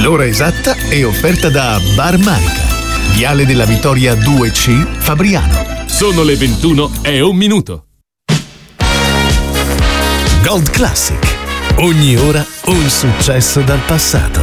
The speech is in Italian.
L'ora esatta è offerta da Bar Marica, Viale della Vittoria 2C, Fabriano. Sono le 21:01. Gold Classic. Ogni ora un successo dal passato.